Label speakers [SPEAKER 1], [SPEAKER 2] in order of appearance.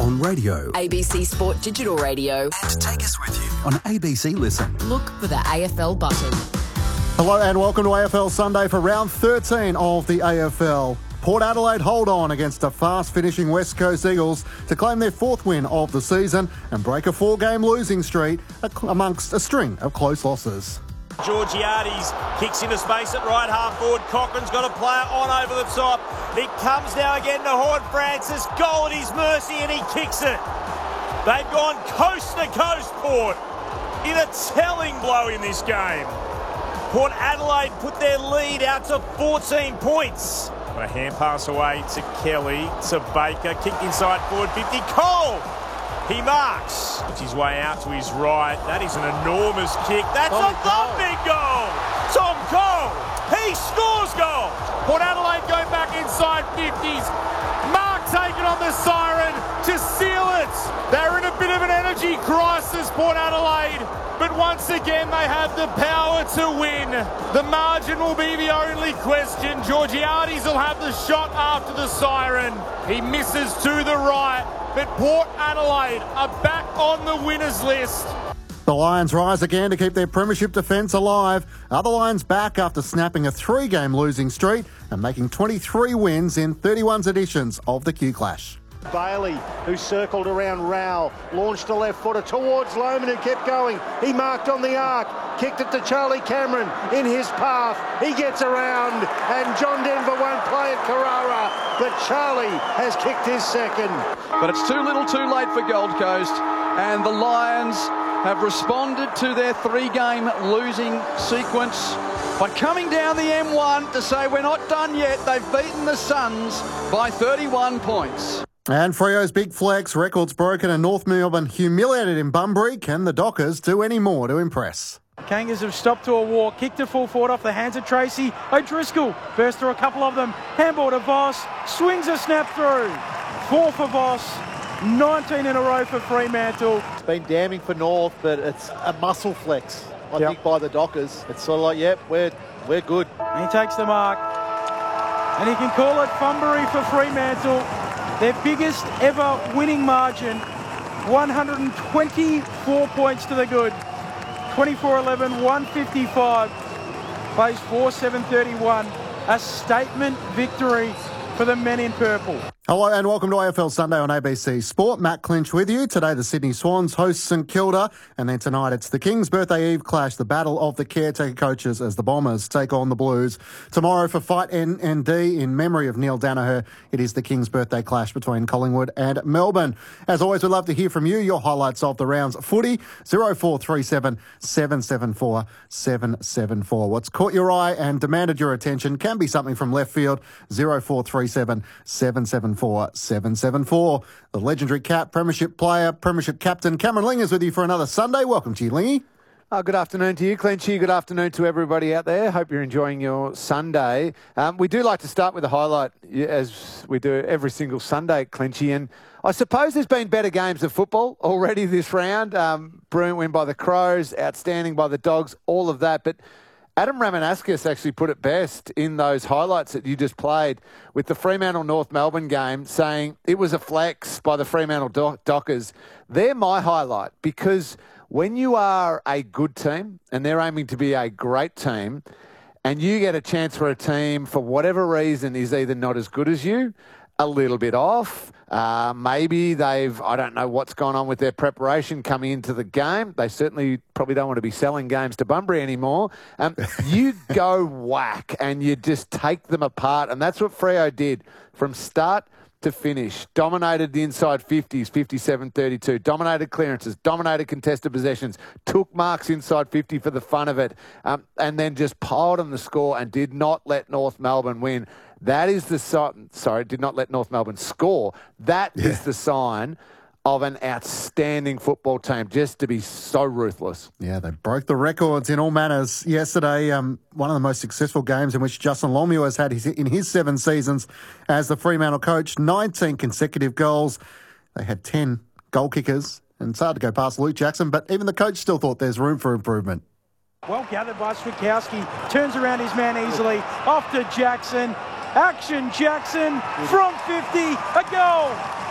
[SPEAKER 1] on radio,
[SPEAKER 2] ABC Sport Digital Radio,
[SPEAKER 1] and take us with you on ABC Listen.
[SPEAKER 2] Look for the AFL button.
[SPEAKER 3] Hello and welcome to AFL Sunday for round 13 of the AFL. Port Adelaide hold on against a fast-finishing West Coast Eagles to claim their fourth win of the season and break a four-game losing streak amongst a string of close losses.
[SPEAKER 4] Georgiades kicks into space at right half forward. Cochrane's got a player on over the top. It comes now again to Horne-Francis. Goal at his mercy and he kicks it. They've gone coast to coast, Port, in a telling blow in this game. Port Adelaide put their lead out to 14 points. A hand pass away to Kelly, to Baker, kicked inside forward 50. Cole! He marks. Puts his way out to his right. That is an enormous kick. That's a thumping goal! Tom Cole! He scores goal! Port Adelaide going back inside 50s. Mark taking on the siren to seal it. They're in a bit of an energy crisis, Port Adelaide. But once again, they have the power to win. The margin will be the only question. Georgiades will have the shot after the siren. He misses to the right. But Port Adelaide are back on the winners list.
[SPEAKER 3] The Lions rise again to keep their premiership defence alive. Are the Lions back after snapping a three-game losing streak and making 23 wins in 31 editions of the Q-Clash?
[SPEAKER 5] Bailey, who circled around Rao, launched a left footer towards Lohman, who kept going. He marked on the arc, kicked it to Charlie Cameron in his path. He gets around, and John Denver won't play at Carrara, but Charlie has kicked his second.
[SPEAKER 6] But it's too little too late for Gold Coast, and the Lions have responded to their three-game losing sequence by coming down the M1 to say we're not done yet. They've beaten the Suns by 31 points.
[SPEAKER 3] And Freo's big flex, records broken and North Melbourne humiliated in Bunbury. Can the Dockers do any more to impress?
[SPEAKER 7] Kangas have stopped to a walk, kicked it full forward off the hands of Tracy O'Driscoll. Burst through a couple of them, handball to Voss, swings a snap through. 4 for Voss, 19 in a row for Fremantle.
[SPEAKER 8] It's been damning for North, but it's a muscle flex, I think, by the Dockers. It's sort of like, yep, we're good.
[SPEAKER 7] And he takes the mark, and he can call it Bunbury for Fremantle. Their biggest ever winning margin, 124 points to the good. 24-11, 155, plays 4-7-31. A statement victory for the men in purple.
[SPEAKER 3] Hello and welcome to AFL Sunday on ABC Sport. Matt Clinch with you. Today the Sydney Swans host St Kilda, and then tonight it's the King's Birthday Eve clash, the battle of the caretaker coaches as the Bombers take on the Blues. Tomorrow for Fight NND in memory of Neil Danaher, it is the King's Birthday clash between Collingwood and Melbourne. As always, we'd love to hear from you, your highlights of the round's footy, 0437 774 774. What's caught your eye and demanded your attention can be something from left field, 0437 774 774. The legendary Cap, Premiership player, Premiership captain, Cameron Ling is with you for another Sunday. Welcome to you, Lingy.
[SPEAKER 9] Good afternoon to you, Clinchy. Good afternoon to everybody out there. Hope you're enjoying your Sunday. We do like to start with a highlight, as we do every single Sunday, Clinchy. And I suppose there's been better games of football already this round. Brilliant win by the Crows, outstanding by the Dogs, all of that. But Adam Ramanauskas actually put it best in those highlights that you just played with the Fremantle-North Melbourne game, saying it was a flex by the Fremantle Dockers. They're my highlight, because when you are a good team and they're aiming to be a great team, and you get a chance for a team for whatever reason is either not as good as you, a little bit off, maybe I don't know what's gone on with their preparation coming into the game. They certainly probably don't want to be selling games to Bunbury anymore. You go whack and you just take them apart. And that's what Freo did from start to finish. Dominated the inside 50s, 57-32. Dominated clearances, dominated contested possessions, took marks inside 50 for the fun of it, and then just piled on the score and did not let North Melbourne win. That is the sign. Sorry, did not let North Melbourne score. That is the sign of an outstanding football team, just to be so ruthless.
[SPEAKER 3] Yeah, they broke the records in all manners yesterday. One of the most successful games in which Justin Longmuir has had in his 7 seasons as the Fremantle coach. 19 consecutive goals. They had 10 goal kickers, and it's hard to go past Luke Jackson, but even the coach still thought there's room for improvement.
[SPEAKER 7] Well gathered by Switkowski. Turns around his man easily. Off to Jackson. Action Jackson from 50. A goal.